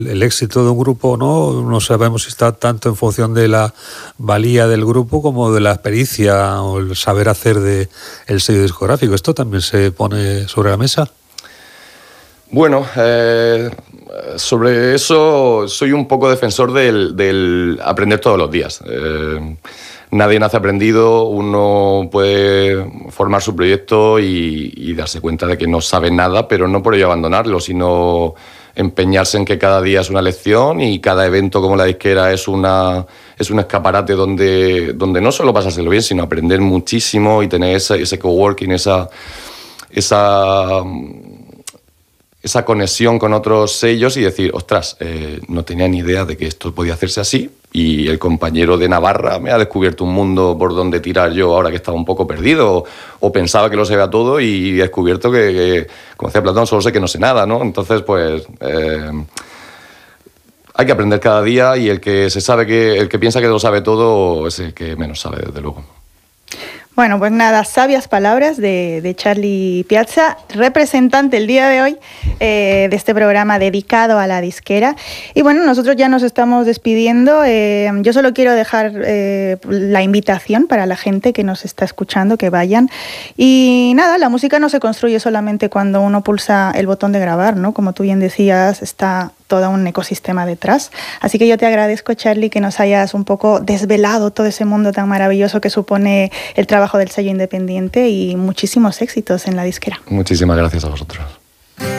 El éxito de un grupo no sabemos si está tanto en función de la valía del grupo como de la pericia o el saber hacer del sello discográfico. ¿Esto también se pone sobre la mesa? Bueno, sobre eso soy un poco defensor del aprender todos los días. Nadie nace aprendido, uno puede formar su proyecto y darse cuenta de que no sabe nada, pero no por ello abandonarlo, sino empeñarse en que cada día es una lección y cada evento como la disquera es un escaparate donde no solo pasárselo bien, sino aprender muchísimo y tener ese coworking, esa conexión con otros sellos y decir, ostras, no tenía ni idea de que esto podía hacerse así y el compañero de Navarra me ha descubierto un mundo por donde tirar yo ahora que estaba un poco perdido o pensaba que lo sabía todo y he descubierto que, como decía Platón, solo sé que no sé nada, ¿no? Entonces, pues, hay que aprender cada día y el que piensa que lo sabe todo es el que menos sabe, desde luego. Bueno, pues nada, sabias palabras de Charly Piazza, representante el día de hoy de este programa dedicado a la disquera. Y bueno, nosotros ya nos estamos despidiendo. Yo solo quiero dejar la invitación para la gente que nos está escuchando, que vayan. Y nada, la música no se construye solamente cuando uno pulsa el botón de grabar, ¿no? Como tú bien decías, está todo un ecosistema detrás. Así que yo te agradezco, Charly, que nos hayas un poco desvelado todo ese mundo tan maravilloso que supone el trabajo del sello independiente y muchísimos éxitos en la disquera. Muchísimas gracias a vosotros.